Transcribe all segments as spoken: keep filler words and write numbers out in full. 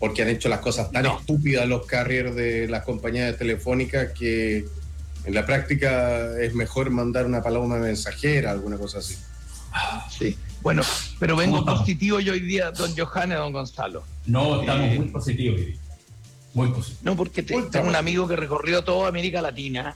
porque han hecho las cosas tan no. estúpidas los carriers de las compañías telefónicas que en la práctica es mejor mandar una paloma mensajera, alguna cosa así. Sí, bueno, pero vengo positivo yo hoy día, don Johannes, don Gonzalo. No, estamos eh, muy positivos hoy día. Muy positivos. No, porque te, Muy tengo un positivo. amigo que recorrió toda América Latina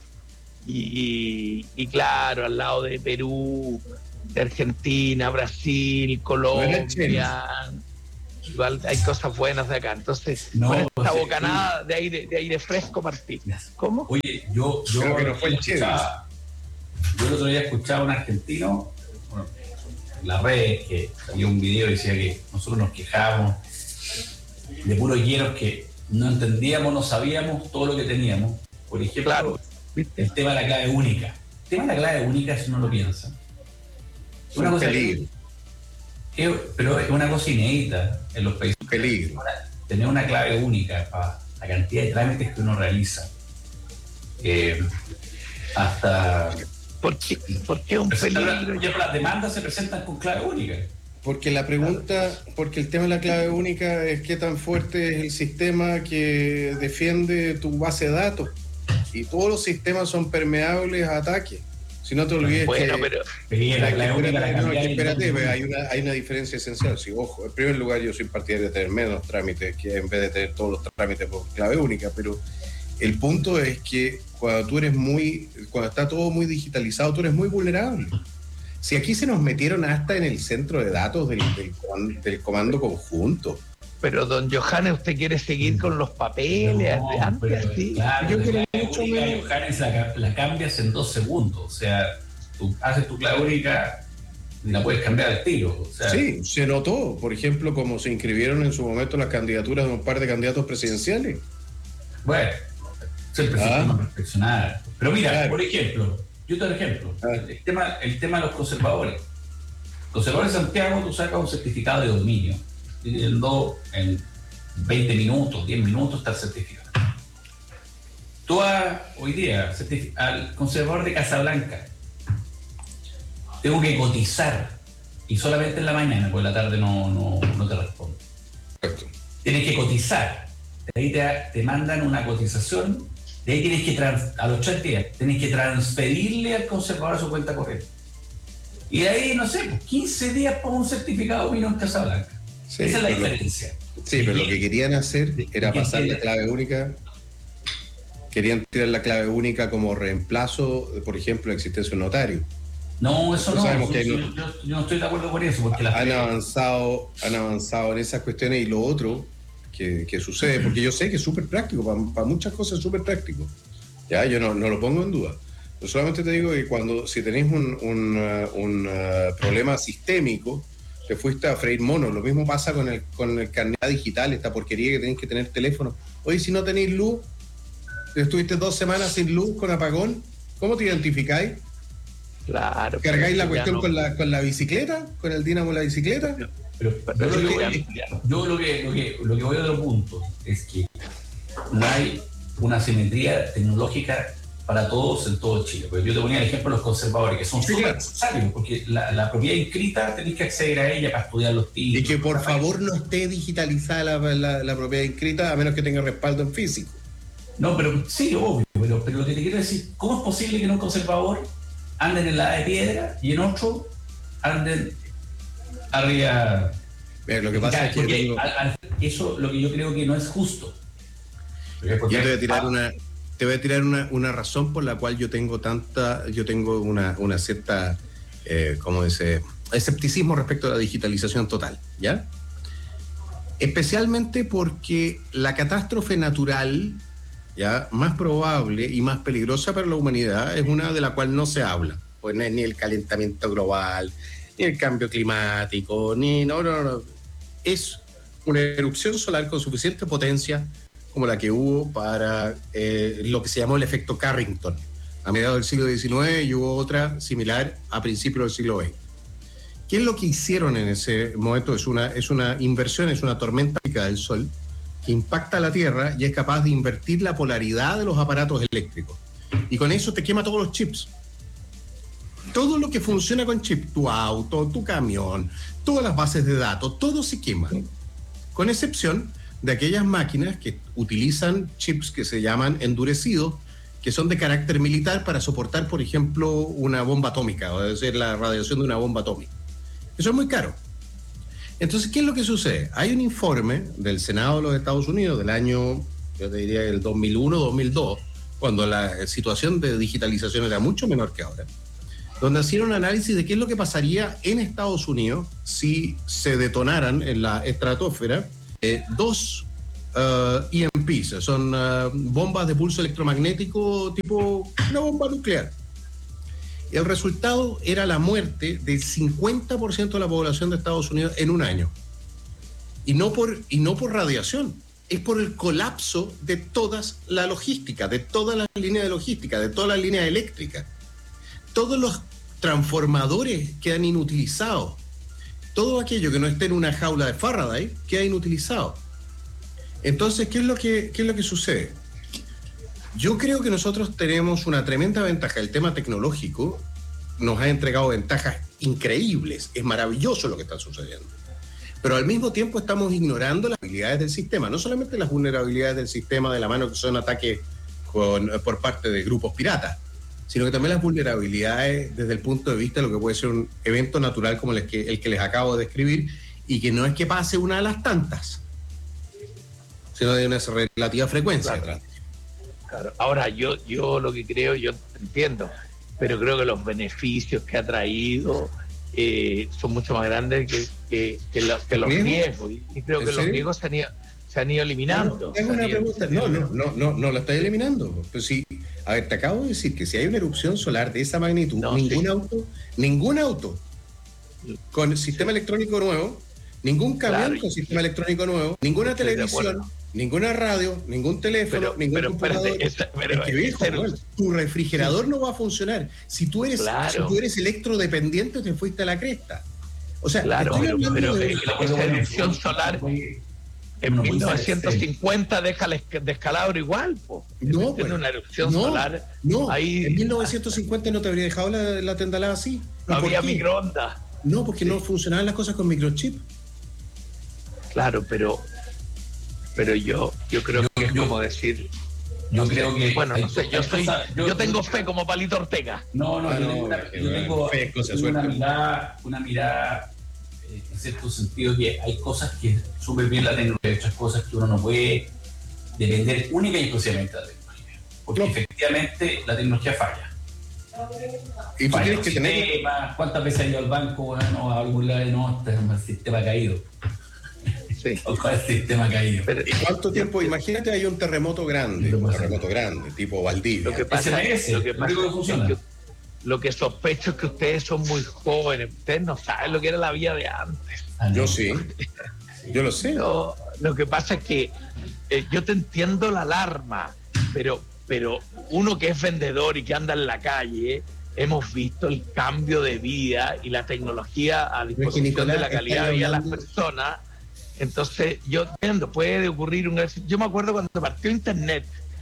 y, y, y claro, al lado de Perú, de Argentina, Brasil, Colombia, igual hay cosas buenas de acá. Entonces, No, con esta o sea, bocanada de aire, de aire fresco partí. ¿Cómo? Oye, yo, yo, Creo que no fue el escuchaba, yo el otro día escuchaba a un argentino, bueno, en las redes, que salió un video y decía que nosotros nos quejábamos de puros llenos que no entendíamos, no sabíamos todo lo que teníamos. Por ejemplo, Claro. el tema de la clave única. El tema de la clave única, si uno lo piensa, es una Un cosa peligro. que, pero es una cosa inédita en los países. Peligro. Tener una clave única para la cantidad de trámites que uno realiza. Eh, hasta... ¿Por qué, ¿Por qué un peligro? Ya las demandas se presentan con clave única. Porque la pregunta, porque el tema de la clave única es qué tan fuerte es el sistema que defiende tu base de datos. Y todos los sistemas son permeables a ataques. Si no te olvides Bueno, que... pero Pero la clave única la Espérate, no, cambiáis que espérate, en- ve, hay una, hay una diferencia esencial. Si, ojo, en primer lugar yo soy partidario de tener menos trámites que en vez de tener todos los trámites por clave única, pero el punto es que cuando tú eres muy, cuando está todo muy digitalizado, tú eres muy vulnerable. Si aquí se nos metieron hasta en el centro de datos del, del, coman- del comando conjunto. Pero don Johannes, usted quiere seguir con los papeles No, de antes, pero, sí. claro, Yo la quiero clave mucho única, menos. Johannes, la, la cambias en dos segundos. O sea, tú haces tu clave única y la puedes cambiar al tiro. O sea, Sí, se notó, por ejemplo, como se inscribieron en su momento las candidaturas de un par de candidatos presidenciales. bueno, siempre Ah. se tiene que perfeccionar. Pero mira, Claro. por ejemplo, yo te doy ejemplo. Ah. El tema, el tema de los conservadores. Conservadores de Santiago, tú sacas un certificado de dominio. Y en do- en veinte minutos, diez minutos está el certificado. Tú a, hoy día, certifi- al conservador de Casablanca, tengo que cotizar. Y solamente en la mañana, porque en la tarde no, no, no te respondo. Correcto. Tienes que cotizar. De ahí te, te mandan una cotización. De ahí tienes que, trans, a los ochenta días, tienes que transferirle al conservador a su cuenta corriente. Y de ahí, no sé, pues, quince días por un certificado vino en Casablanca. Sí, Esa es la pero lo- diferencia. Sí, pero lo que querían hacer era ¿Qué pasar la quiere? clave única. Querían tirar la clave única como reemplazo, por ejemplo, de existencia de un notario. No, eso Pues no. sabemos Yo, que hay yo- no- yo- yo no estoy de acuerdo con eso, porque la Han avanzado, han avanzado en esas cuestiones y lo otro que, que sucede, porque yo sé que es súper práctico, para, para muchas cosas es súper práctico. Ya, yo no, no lo pongo en duda. Yo solamente te digo que cuando, si tenéis un, un, uh, un uh, problema sistémico, te fuiste a freír mono. Lo mismo pasa con el, con el carnet digital, esta porquería que tenéis que tener teléfono. Oye, si no tenéis luz, estuviste dos semanas sin luz, con apagón, ¿cómo te identificáis? Claro. ¿Cargáis la ya cuestión no- con la, con la bicicleta? ¿Con el dínamo de la bicicleta? Pero, Pero yo, sí, lo ya- que, ya. yo lo que, lo que, lo que voy a otro punto es que no hay una simetría tecnológica para todos en todo Chile. Porque yo te ponía el ejemplo de los conservadores, que son Sí, súper claro. necesarios, porque la, la propiedad inscrita tenéis que acceder a ella para estudiar los títulos. Y que por favor no esté digitalizada la, la, la propiedad inscrita a menos que tenga respaldo en físico. No, pero sí, obvio, pero, pero lo que te quiero decir, ¿cómo es posible que en un conservador anden en la de piedra y en otro anden arriba? Mira, lo que pasa es que yo Porque tengo- al- al- eso lo que yo creo que no es justo. Porque- yo te voy a tirar una te voy a tirar una, una razón por la cual yo tengo tanta yo tengo una, una cierta eh, ¿cómo dice? Escepticismo respecto a la digitalización total, ¿ya? Especialmente porque la catástrofe natural, ya, más probable y más peligrosa para la humanidad es una de la cual no se habla. Pues no es ni el calentamiento global, ni el cambio climático, ni no, no, no. Es una erupción solar con suficiente potencia como la que hubo para eh, lo que se llamó el efecto Carrington a mediados del siglo diecinueve, y hubo otra similar a principios del siglo veinte. ¿Qué es lo que hicieron en ese momento? Es una, es una inversión, es una tormenta del Sol que impacta a la Tierra y es capaz de invertir la polaridad de los aparatos eléctricos. Y con eso te quema todos los chips. Todo lo que funciona con chip, tu auto, tu camión, todas las bases de datos, todo se quema. Con excepción de aquellas máquinas que utilizan chips que se llaman endurecidos, que son de carácter militar para soportar, por ejemplo, una bomba atómica, o decir, la radiación de una bomba atómica. Eso es muy caro. Entonces, ¿qué es lo que sucede? Hay un informe del Senado de los Estados Unidos del año, yo te diría, el dos mil uno, dos mil dos, cuando la situación de digitalización era mucho menor que ahora, donde hicieron un análisis de qué es lo que pasaría en Estados Unidos si se detonaran en la estratosfera eh, dos uh, E M Ps, son uh, bombas de pulso electromagnético tipo una bomba nuclear. Y el resultado era la muerte del cincuenta por ciento de la población de Estados Unidos en un año. Y no por, y no por radiación, es por el colapso de toda la logística, de todas las líneas de logística, de todas las líneas eléctricas. Todos los transformadores quedan inutilizados. Todo aquello que no esté en una jaula de Faraday queda inutilizado. Entonces, ¿qué es lo que, qué es lo que sucede? Yo creo que nosotros tenemos una tremenda ventaja. El tema tecnológico nos ha entregado ventajas increíbles. Es maravilloso lo que está sucediendo. Pero al mismo tiempo estamos ignorando las habilidades del sistema. No solamente las vulnerabilidades del sistema de la mano, que son ataques con, por parte de grupos piratas, sino que también las vulnerabilidades desde el punto de vista de lo que puede ser un evento natural como el que, el que les acabo de describir, y que no es que pase una de las tantas, sino de una relativa frecuencia. Claro. Claro. Ahora, yo, yo lo que creo, yo entiendo, pero creo que los beneficios que ha traído eh, son mucho más grandes que, que, que, lo, que los riesgos, y creo que los riesgos se han ido, se han ido eliminando. Tengo una pregunta. No, no, no, no, no lo estoy eliminando. Pero sí, a ver, te acabo de decir que si hay una erupción solar de esa magnitud, no, ningún sí. auto, ningún auto con sistema electrónico nuevo, ningún camión claro, con sistema electrónico nuevo, ninguna televisión, ninguna radio, ningún teléfono, pero, ningún pero, computador. Espérate, esa, pero, es que viejo, pero, bueno, tu refrigerador no va a funcionar. Si tú eres, claro. si tú eres electrodependiente, te fuiste a la cresta. O sea, claro, pero, pero de, eh, esa erupción solar en mil novecientos cincuenta deja el descalabro igual, po. No, pues, una erupción no, solar. No, ahí, en mil novecientos cincuenta no te habría dejado la, la tendalada así. No había microondas. No, porque sí. no funcionaban las cosas con microchip. Claro, pero pero yo yo creo yo, que es yo, como decir yo creo que bueno no sé yo soy cosas, yo, yo tengo yo, fe como Palito Ortega. No no, ah, yo tengo una, yo tengo fe, una mirada una mirada eh, en cierto sentido que hay cosas que súper bien la tecnología, hay otras cosas que uno no puede depender única y exclusivamente de la tecnología, porque no. efectivamente la tecnología falla. Y tú tienes que sistema, tener ¿cuántas veces has ido al banco? Bueno, a algún lado no, el sistema ha caído. Sí. O con el sistema caído. Pero, ¿y cuánto tiempo? Imagínate, hay un terremoto grande, un terremoto grande, tipo Valdivia. Lo que pasa es lo que, pasa es que, lo que sospecho es que ustedes son muy jóvenes, ustedes no saben lo que era la vida de antes. Yo sí, yo lo sé. No, lo que pasa es que eh, yo te entiendo la alarma, pero, pero uno que es vendedor y que anda en la calle, hemos visto el cambio de vida y la tecnología a disposición de la calidad de vida de las personas. Entonces, yo entiendo, puede ocurrir un... Yo me acuerdo cuando partió Internet,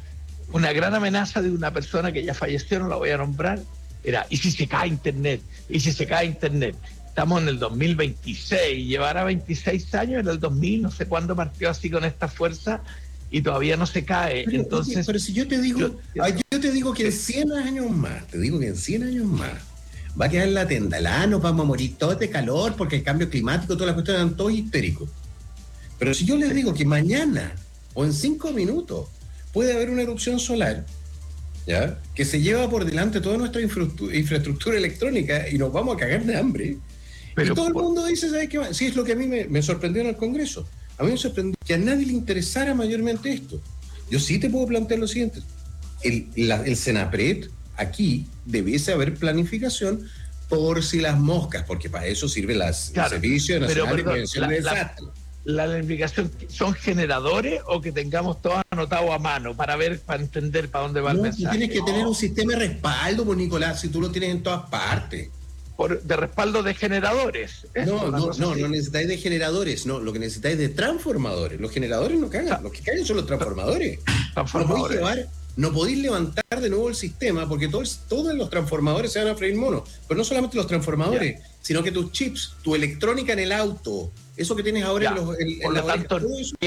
una gran amenaza de una persona que ya falleció, no la voy a nombrar, era, ¿y si se cae Internet? ¿Y si se cae Internet? Estamos en el dos mil veintiséis, llevará veintiséis años, en el dos mil, no sé cuándo partió así con esta fuerza, y todavía no se cae. Pero, Entonces, oye, pero si yo te digo, yo, yo, yo te digo que en cien años más, te digo que en cien años más, va a quedar la tendalada, nos vamos a morir todos de calor, porque el cambio climático, todas las cuestiones eran todos histéricos. Pero si yo les digo que mañana o en cinco minutos puede haber una erupción solar, ¿ya?, que se lleva por delante toda nuestra infraestructura, infraestructura electrónica y nos vamos a cagar de hambre, pero y todo por... el mundo dice, ¿sabes qué? Sí, es lo que a mí me, me sorprendió en el Congreso. A mí me sorprendió que a nadie le interesara mayormente esto. Yo sí te puedo plantear lo siguiente. El, la, el Senapred, aquí debiese haber planificación por si las moscas, porque para eso sirve las, claro, el Servicio Nacional pero, de Prevención de Desastres. La planificación, ¿son generadores o que tengamos todo anotado a mano para ver, para entender para dónde va no, el mensaje? Tú tienes que no. tener un sistema de respaldo, pues, Nicolás, si tú lo tienes en todas partes. Por, de respaldo de generadores. No, no, no, no necesitáis de generadores, no, lo que necesitáis es de transformadores. Los generadores no cagan, los que cagan son los transformadores. transformadores. No podéis llevar, no podéis levantar de nuevo el sistema porque todos, todos los transformadores se van a freír mono. Pero no solamente los transformadores, ya. sino que tus chips, tu electrónica en el auto, eso que tienes ahora ya. en los... En, Por en lo la tanto, bien,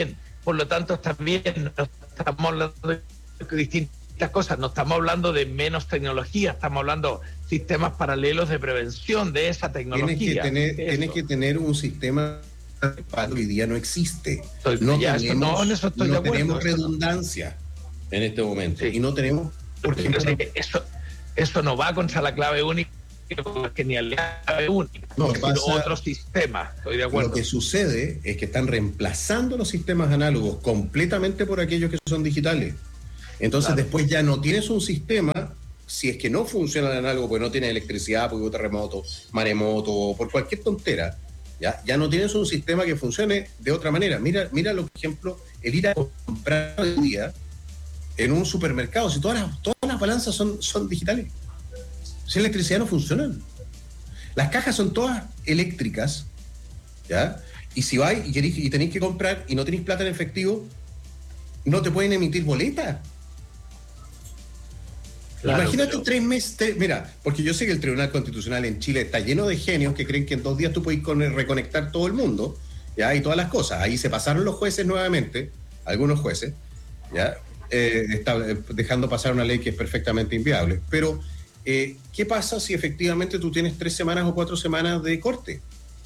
por lo tanto también no estamos hablando de distintas cosas, no estamos hablando de menos tecnología, estamos hablando de sistemas paralelos de prevención de esa tecnología. Tienes que tener, tienes que tener un sistema que hoy día no existe. Estoy, no ya, tenemos, no, en eso estoy no de acuerdo, tenemos eso redundancia no. en este momento. Sí. Y no tenemos, por ejemplo... Eso, eso no va contra la clave única, que ni a la clave única, no, sino pasa, otro sistema. Estoy de acuerdo. Lo que sucede es que están reemplazando los sistemas análogos completamente por aquellos que son digitales. Entonces claro. Después ya no tienes un sistema, si es que no funciona el análogo, porque no tienes electricidad, porque hubo terremoto, maremoto, o por cualquier tontera, ya, ya no tienes un sistema que funcione de otra manera. Mira, mira lo por ejemplo, el ir a comprar hoy día en un supermercado, si todas las, todas las balanzas son, son digitales. Si la electricidad no funciona. Las cajas son todas eléctricas, ¿ya? Y si vais y, queréis, y tenéis que comprar y no tenéis plata en efectivo, no te pueden emitir boletas. Claro, imagínate pero... tres meses, te, mira, porque yo sé que el Tribunal Constitucional en Chile está lleno de genios que creen que en dos días tú puedes con, reconectar todo el mundo, ¿ya? Y todas las cosas. Ahí se pasaron los jueces nuevamente, algunos jueces, ¿ya? Eh, está dejando pasar una ley que es perfectamente inviable. Pero, eh, ¿qué pasa si efectivamente tú tienes tres semanas o cuatro semanas de corte?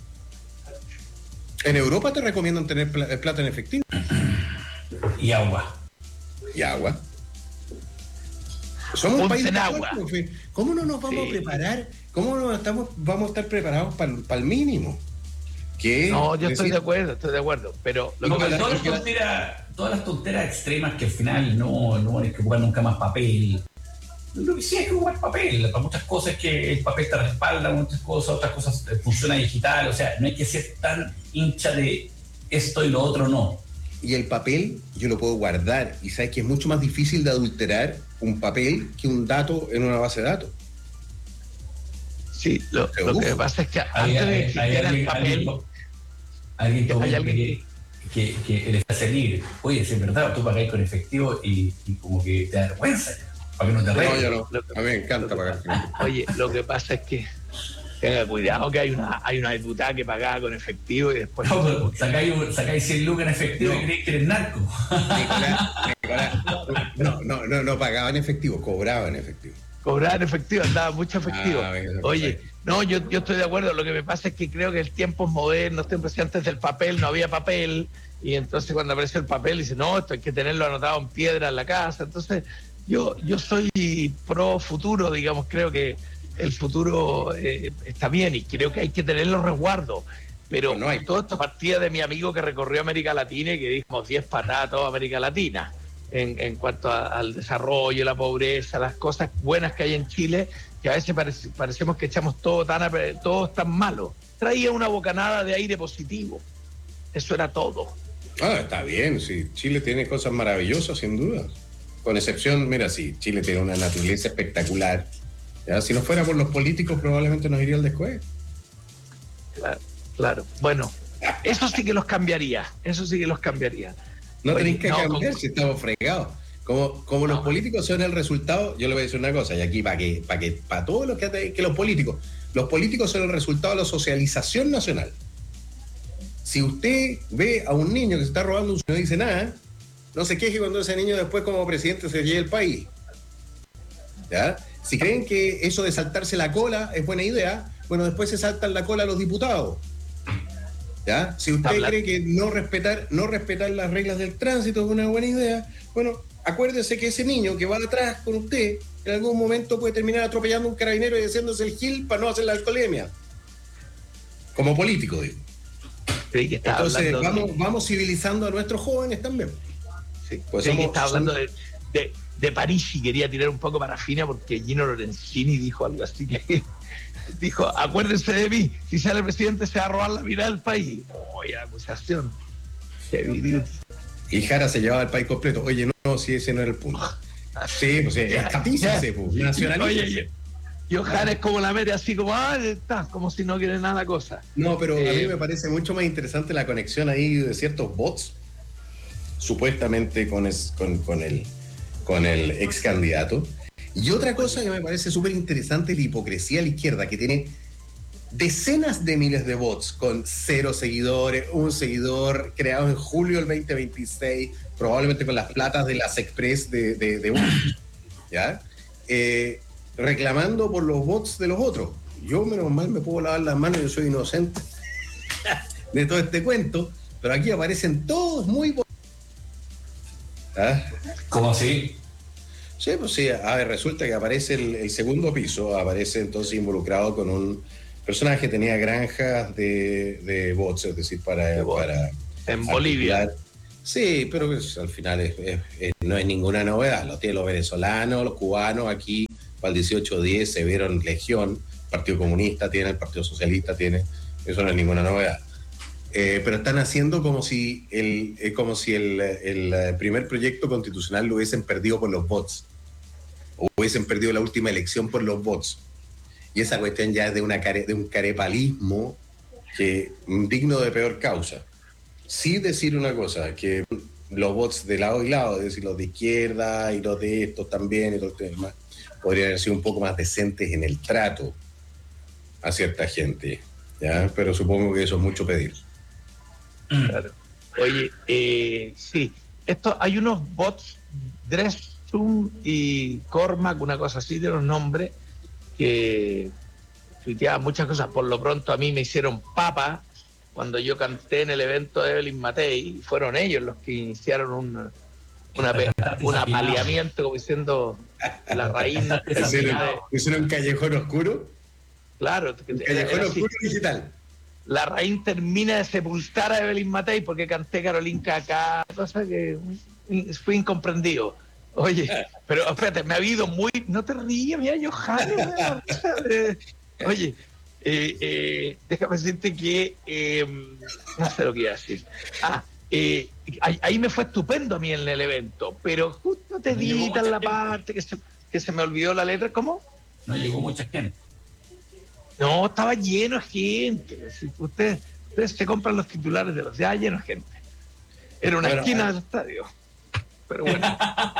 En Europa te recomiendan tener plata en efectivo. Y agua. Y agua. Somos un país de agua. ¿Cómo no nos vamos sí. a preparar? ¿Cómo no estamos, vamos a estar preparados para, para el mínimo? ¿Qué? No, yo estoy de acuerdo, estoy de acuerdo. Pero lo que todas, las tonteras, todas las tonteras extremas que al final no, no hay que ocupar nunca más papel. Lo que sí hay que ocupar papel. Para muchas cosas que el papel te respalda, muchas cosas, otras cosas funciona digital. O sea, no hay que ser tan hincha de esto y lo otro, no. Y el papel yo lo puedo guardar. Y sabes que es mucho más difícil de adulterar un papel que un dato en una base de datos. Sí, lo, lo que pasa es que hay, antes de que existiera el papel... Alguien, alguien, alguien que, que, que el espacio libre. Oye, si es verdad, tú pagáis con efectivo y, y como que te da vergüenza. Para que no te no, yo no. A mí me encanta pagar. Oye, lo que pasa es que tenga cuidado que hay una hay una diputada que pagaba con efectivo y después... No, pero sacáis, sacáis cien lucas en efectivo no. Y creéis que eres narco. Nicolás, Nicolás, no, no, no, no pagaba en efectivo, cobraba en efectivo. Cobraba en efectivo, andaba mucho efectivo. Ah, Oye, no, yo, yo estoy de acuerdo. Lo que me pasa es que creo que el tiempo es moderno, siempre antes del papel no había papel, y entonces cuando apareció el papel dice, no, esto hay que tenerlo anotado en piedra en la casa. Entonces yo, yo soy pro futuro, digamos, creo que el futuro eh, está bien y creo que hay que tener los resguardos. Pero no hay... todo esto partía de mi amigo que recorrió América Latina y que dijimos diez patadas a toda América Latina en, en cuanto a, al desarrollo, la pobreza, las cosas buenas que hay en Chile, que a veces parece, parecemos que echamos todo tan, todo tan malo. Traía una bocanada de aire positivo. Eso era todo. Ah, está bien, sí. Chile tiene cosas maravillosas, sin duda. Con excepción, mira, sí, Chile tiene una naturaleza espectacular. ¿Ya? Si no fuera por los políticos, probablemente nos iría al descueve. Claro, claro. Bueno, eso sí que los cambiaría. Eso sí que los cambiaría. No tenéis que no, cambiar con... si estamos fregados. Como, como no. Los políticos son el resultado, yo le voy a decir una cosa, y aquí para que, para que, para todo lo que, que los políticos, los políticos son el resultado de la socialización nacional. Si usted ve a un niño que se está robando un y no dice nada, no se queje cuando ese niño después como presidente se lleve el país. ¿Ya? Si creen que eso de saltarse la cola es buena idea, bueno, después se saltan la cola a los diputados. ¿Ya? Si usted Habla. cree que no respetar, no respetar las reglas del tránsito es una buena idea, bueno, acuérdese que ese niño que va atrás con usted en algún momento puede terminar atropellando a un carabinero y haciéndose el gil para no hacer la alcoholemia. Como político, digo. Que Entonces vamos, de... vamos civilizando a nuestros jóvenes también. Sí, pues somos, que está hablando son... de, de, de París y quería tirar un poco parafina porque Gino Lorenzini dijo algo así que dijo, acuérdense de mí, si sale el presidente se va a robar la mirada del país. Oye, oh, acusación. Y Jara se llevaba el país completo. Oye, no, no, si ese no era el punto. Sí, pues estatícese, pues, nacionalícese. Y Jara es como la mete así como, ah, está, como si no quiere nada la cosa. No, pero eh, a mí me parece mucho más interesante la conexión ahí de ciertos bots, supuestamente con, es, con, con, el, con el ex candidato. Y otra cosa que me parece súper interesante es la hipocresía de la izquierda, que tiene decenas de miles de bots con cero seguidores, un seguidor creado en julio del veinte veintiséis, probablemente con las platas de las Express de, de, de bots, ¿ya? Eh, reclamando por los bots de los otros. Yo, menos mal, me puedo lavar las manos, yo soy inocente de todo este cuento, pero aquí aparecen todos muy bots. ¿Ah? ¿Cómo así? Sí, pues sí, a ver, resulta que aparece el, el segundo piso, aparece entonces involucrado con un personaje que tenía granjas de, de bots, es decir, para... para en Bolivia. Sí, pero pues, al final es, es, es, no es ninguna novedad. Los tienen los venezolanos, los cubanos, aquí para el dieciocho diez se vieron legión, el Partido Comunista tiene, el Partido Socialista tiene, eso no es ninguna novedad. Eh, pero están haciendo como si el, eh, como si el, el primer proyecto constitucional lo hubiesen perdido por los bots, o hubiesen perdido la última elección por los bots. Y esa cuestión ya es de, una care, de un carepalismo que digno de peor causa. Sí decir una cosa, que los bots de lado y lado, es decir, los de izquierda y los de estos también y los demás, podrían haber sido un poco más decentes en el trato a cierta gente, ¿ya? Pero supongo que eso es mucho pedir. Claro. Oye, eh, sí, esto, hay unos bots, Dressum y Cormac, una cosa así de los nombres, que tuiteaban muchas cosas. Por lo pronto a mí me hicieron papa cuando yo canté en el evento de Evelyn Matei, y fueron ellos los que iniciaron un una, un apaleamiento, como diciendo la raíz. ¿Hicieron un callejón oscuro? Claro. Un callejón oscuro digital. La raíz termina de sepultar a Evelyn Matei porque canté Carolina Cacá, cosa que fue incomprendido. Oye, pero espérate, me ha habido muy... No te rías, mira, Johannes. Oye, eh, eh, déjame decirte que... Eh, no sé lo que iba a decir. Ah, eh, ahí, ahí me fue estupendo a mí en el evento, pero justo te editan la parte que se, que se me olvidó la letra. ¿Cómo? No llegó mucha gente. No, estaba lleno de gente. Ustedes, ustedes se compran los titulares de los ya lleno de gente. Era una bueno, esquina del estadio. Pero bueno.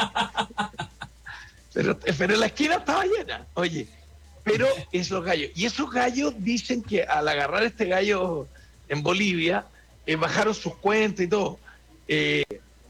pero, pero la esquina estaba llena. Oye, pero es los gallos. Y esos gallos dicen que al agarrar este gallo en Bolivia, eh, bajaron sus cuentas y todo. Eh,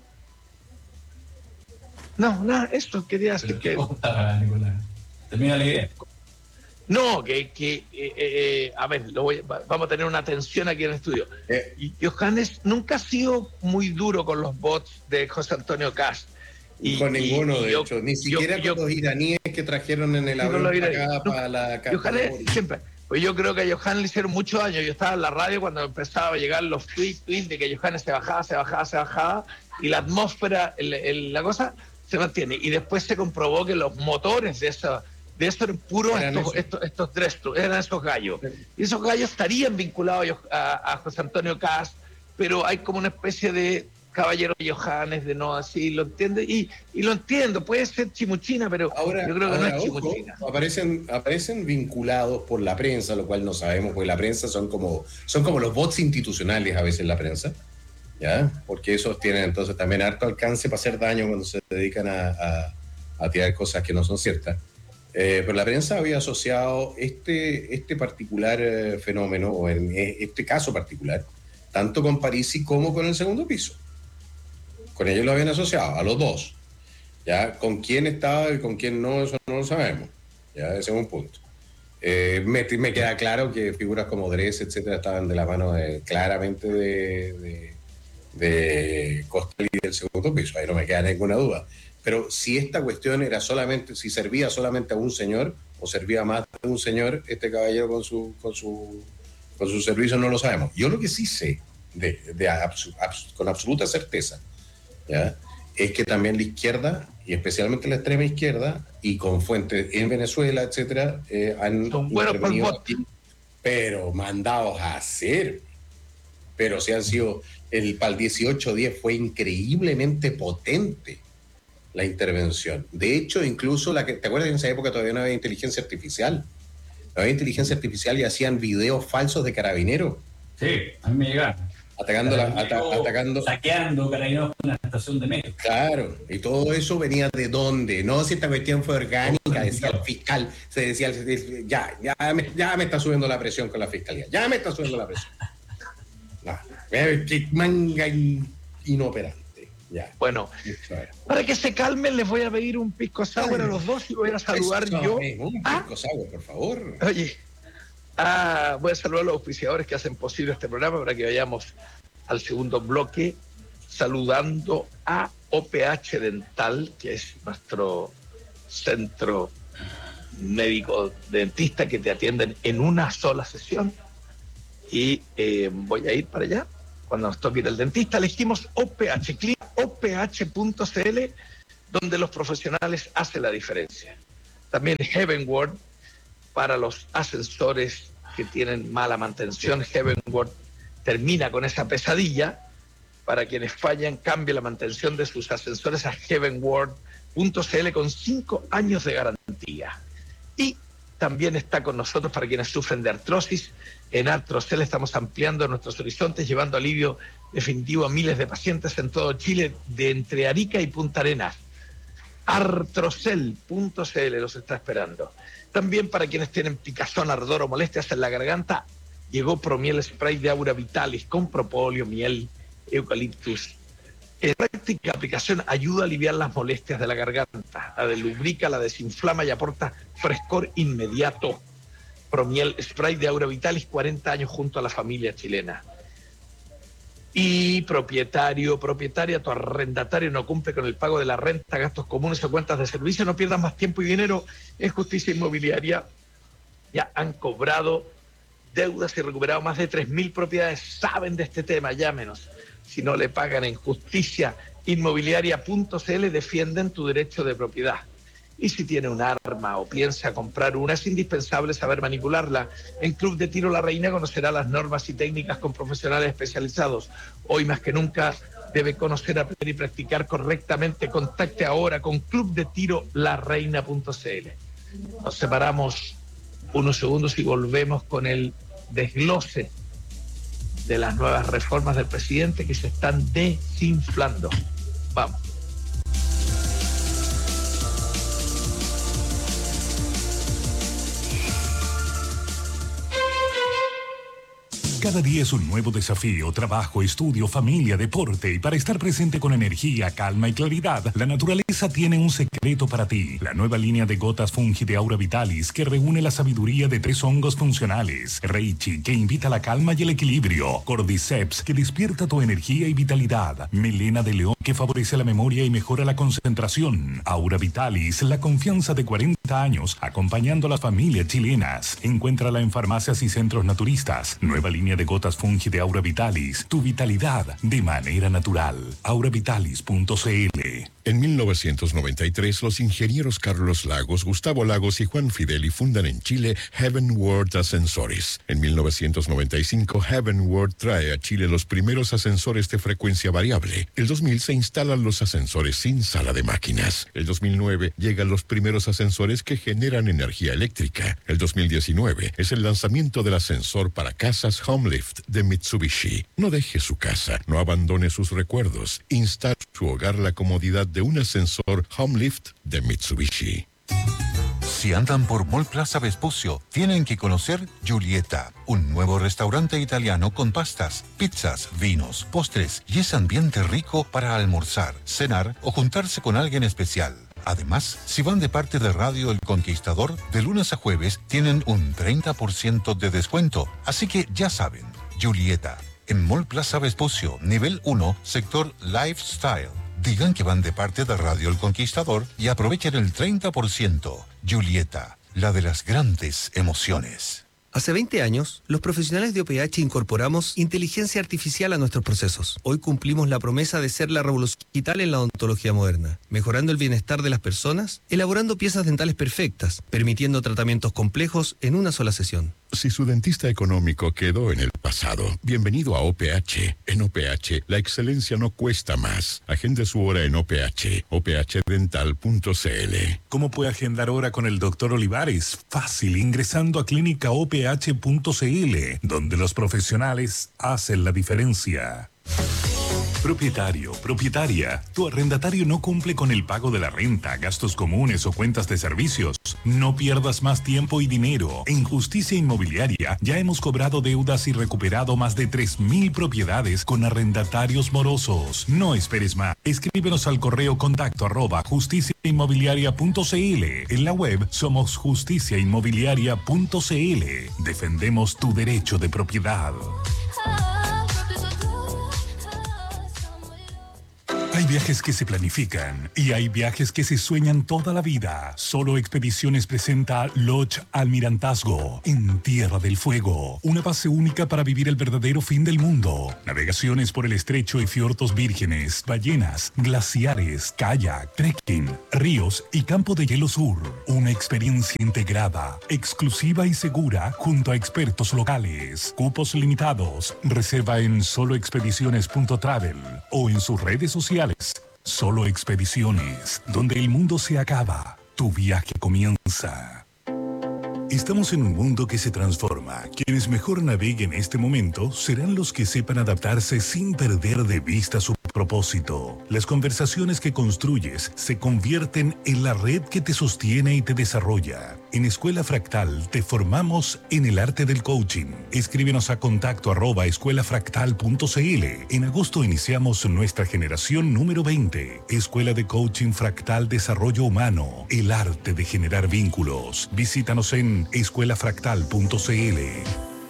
no, nada, esto quería decir que... Termina la idea. No, que, que eh, eh, a ver, lo voy, vamos a tener una tensión aquí en el estudio. Eh. Y Johannes nunca ha sido muy duro con los bots de José Antonio Kast. Y, con ninguno, y, de yo, hecho, ni siquiera yo, con yo, los iraníes que trajeron en el avión para acá, no, para la... Johannes, siempre. Pues yo creo que a Johannes le hicieron muchos años. Yo estaba en la radio cuando empezaba a llegar los tweets, tweets de que Johannes se bajaba, se bajaba, se bajaba, y la atmósfera, el, el, la cosa, se mantiene. Y después se comprobó que los motores de esa... De eso eran puros eran estos, estos, estos drestos, eran esos gallos. Y esos gallos estarían vinculados a, a José Antonio Kast, pero hay como una especie de caballero Johannes de no así, ¿lo entiendes? Y, y lo entiendo, puede ser chimuchina, pero ahora, yo creo que ahora, no es ojo, chimuchina. Aparecen, aparecen vinculados por la prensa, lo cual no sabemos, porque la prensa son como, son como los bots institucionales a veces la prensa, ¿ya? Porque esos tienen entonces también harto alcance para hacer daño cuando se dedican a, a, a tirar cosas que no son ciertas. Eh, pero la prensa había asociado este, este particular eh, fenómeno, o en este caso particular, tanto con Parisi como con el segundo piso. Con ellos lo habían asociado, a los dos. ¿Ya? Con quién estaba y con quién no, eso no lo sabemos. ¿Ya? Ese es un punto. Eh, me, me queda claro que figuras como Dress, etcétera, estaban de la mano de, claramente de, de, de Costa y del segundo piso. Ahí no me queda ninguna duda. Pero si esta cuestión era solamente, si servía solamente a un señor o servía más de un señor, este caballero con su con su, con su servicio, no lo sabemos. Yo lo que sí sé, de, de abs, abs, con absoluta certeza, ¿ya? Es que también la izquierda, y especialmente la extrema izquierda, y con fuentes en Venezuela, etcétera, eh, han Son buenos intervenido aquí, pero mandados a hacer. Pero si han sido, el para el dieciocho diez fue increíblemente potente la intervención. De hecho, incluso, la que, ¿te acuerdas que en esa época todavía no había inteligencia artificial? No había inteligencia artificial y hacían videos falsos de carabineros. Sí, a mí me llegaron. Atacando, la, ata, atacando. Saqueando Carabineros con una estación de metro. Claro, y todo eso venía de dónde. No, si esta cuestión fue orgánica, decía el fiscal, se decía, se decía ya, ya me, ya me está subiendo la presión con la fiscalía, ya me está subiendo la presión. No, manga in, inoperante. Ya. Bueno, para que se calmen, les voy a pedir un pisco sour a los dos y voy a saludar Eso, yo. Eh, un ¿Ah? pisco sour, por favor. Oye, ah, voy a saludar a los auspiciadores que hacen posible este programa para que vayamos al segundo bloque, saludando a O P H Dental, que es nuestro centro médico dentista que te atienden en una sola sesión. Y eh, voy a ir para allá. Cuando nos toque ir al dentista, elegimos O P H, O P H punto C L, donde los profesionales hacen la diferencia. También Heavenward, para los ascensores que tienen mala mantención. Heavenward termina con esa pesadilla. Para quienes fallan, cambie la mantención de sus ascensores a heavenward punto C L con cinco años de garantía. Y también está con nosotros para quienes sufren de artrosis. En Artrocel estamos ampliando nuestros horizontes, llevando alivio definitivo a miles de pacientes en todo Chile, de entre Arica y Punta Arenas. Artrocel punto C L los está esperando. También para quienes tienen picazón, ardor o molestias en la garganta, llegó Promiel Spray de Aura Vitalis con propóleo, miel, eucaliptus. En práctica aplicación ayuda a aliviar las molestias de la garganta, la deslubrica, la desinflama y aporta frescor inmediato. Promiel Spray de Aura Vitalis, cuarenta años junto a la familia chilena. Y propietario, propietaria, tu arrendatario no cumple con el pago de la renta, gastos comunes o cuentas de servicio, no pierdas más tiempo y dinero. En Justicia Inmobiliaria ya han cobrado deudas y recuperado más de tres mil propiedades. Saben de este tema, llámenos. Si no le pagan en justicia inmobiliaria punto C L, defienden tu derecho de propiedad. Y si tiene un arma o piensa comprar una, es indispensable saber manipularla. En Club de Tiro La Reina conocerá las normas y técnicas con profesionales especializados. Hoy más que nunca debe conocer, aprender y practicar correctamente. Contacte ahora con club de tiro la reina punto C L. Nos separamos unos segundos y volvemos con el desglose de las nuevas reformas del presidente que se están desinflando. Vamos. Cada día es un nuevo desafío, trabajo, estudio, familia, deporte, y para estar presente con energía, calma y claridad, la naturaleza tiene un secreto para ti. La nueva línea de gotas Fungi de Aura Vitalis, que reúne la sabiduría de tres hongos funcionales. Reichi, que invita a la calma y el equilibrio. Cordyceps, que despierta tu energía y vitalidad. Melena de león, que favorece la memoria y mejora la concentración. Aura Vitalis, la confianza de cuarenta años, acompañando a las familias chilenas. Encuéntrala en farmacias y centros naturistas. Nueva línea de gotas Fungi de Aura Vitalis, tu vitalidad de manera natural. aura vitalis punto C L. En mil novecientos noventa y tres, los ingenieros Carlos Lagos, Gustavo Lagos y Juan Fideli fundan en Chile Heavenward Ascensores. En mil novecientos noventa y cinco, Heavenward trae a Chile los primeros ascensores de frecuencia variable. El dos mil se instalan los ascensores sin sala de máquinas. El dos mil nueve llegan los primeros ascensores que generan energía eléctrica. El dos mil diecinueve es el lanzamiento del ascensor para casas Homelift de Mitsubishi. No deje su casa, no abandone sus recuerdos. Instale en su hogar la comodidad de un ascensor Homelift de Mitsubishi. Si andan por Mall Plaza Vespucio, tienen que conocer Giulietta, un nuevo restaurante italiano con pastas, pizzas, vinos, postres y ese ambiente rico para almorzar, cenar o juntarse con alguien especial. Además, si van de parte de Radio El Conquistador, de lunes a jueves tienen un treinta por ciento de descuento. Así que ya saben, Giulietta, en Mall Plaza Vespucio, nivel uno, sector Lifestyle. Digan que van de parte de Radio El Conquistador y aprovechen el treinta por ciento. Giulietta, la de las grandes emociones. Hace veinte años, los profesionales de O P H incorporamos inteligencia artificial a nuestros procesos. Hoy cumplimos la promesa de ser la revolución digital en la odontología moderna, mejorando el bienestar de las personas, elaborando piezas dentales perfectas, permitiendo tratamientos complejos en una sola sesión. Si su dentista económico quedó en el pasado, bienvenido a O P H. En O P H, la excelencia no cuesta más. Agende su hora en O P H, o p h dental punto c l. ¿Cómo puede agendar hora con el doctor Olivares? Fácil, ingresando a clínica o p h punto c l, donde los profesionales hacen la diferencia. Propietario, propietaria, tu arrendatario no cumple con el pago de la renta, gastos comunes o cuentas de servicios. No pierdas más tiempo y dinero. En Justicia Inmobiliaria ya hemos cobrado deudas y recuperado más de tres mil propiedades con arrendatarios morosos. No esperes más. Escríbenos al correo contacto arroba justicia inmobiliaria punto c l. En la web somos justicia inmobiliaria punto c l. Defendemos tu derecho de propiedad. Hay viajes que se planifican y hay viajes que se sueñan toda la vida. Solo Expediciones presenta Lodge Almirantazgo en Tierra del Fuego. Una base única para vivir el verdadero fin del mundo. Navegaciones por el estrecho y fiordos vírgenes, ballenas, glaciares, kayak, trekking, ríos y campo de hielo sur. Una experiencia integrada, exclusiva y segura junto a expertos locales. Cupos limitados. Reserva en solo expediciones punto travel o en sus redes sociales. Solo Expediciones, donde el mundo se acaba, tu viaje comienza. Estamos en un mundo que se transforma. Quienes mejor naveguen este momento serán los que sepan adaptarse sin perder de vista su propósito. Las conversaciones que construyes se convierten en la red que te sostiene y te desarrolla. En Escuela Fractal te formamos en el arte del coaching. Escríbenos a contacto arroba escuela fractal punto c l. En agosto iniciamos nuestra generación número veinte. Escuela de Coaching Fractal Desarrollo Humano. El arte de generar vínculos. Visítanos en escuela fractal punto c l.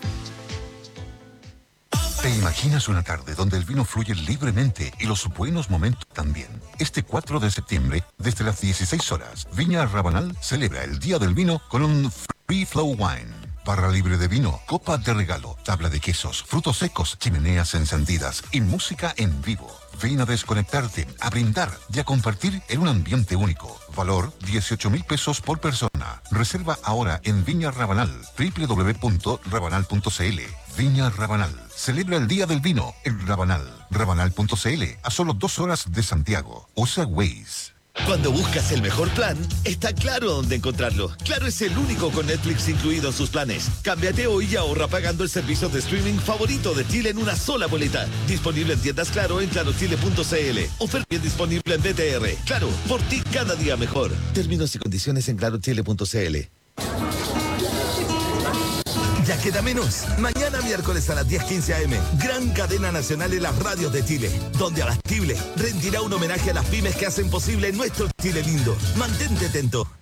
¿Te imaginas una tarde donde el vino fluye libremente y los buenos momentos también? Este cuatro de septiembre, desde las dieciséis horas, Viña Rabanal celebra el Día del Vino con un Free Flow Wine. Barra libre de vino, copa de regalo, tabla de quesos, frutos secos, chimeneas encendidas y música en vivo. Ven a desconectarte, a brindar y a compartir en un ambiente único. Valor dieciocho mil pesos por persona. Reserva ahora en Viña Rabanal, doble u doble u doble u punto rabanal punto c l. Viña Rabanal. Celebra el Día del Vino en Rabanal. Rabanal punto c l, a solo dos horas de Santiago. Usa Waze. Cuando buscas el mejor plan, está claro dónde encontrarlo. Claro es el único con Netflix incluido en sus planes. Cámbiate hoy y ahorra pagando el servicio de streaming favorito de Chile en una sola boleta. Disponible en tiendas Claro en claro chile punto c l. Oferta disponible en B T R. Claro, por ti cada día mejor. Términos y condiciones en claro chile punto c l. Ya queda menos. Mañana miércoles a las diez quince a eme, gran cadena nacional en las radios de Chile, donde Abastible rendirá un homenaje a las pymes que hacen posible nuestro Chile lindo. Mantente atento.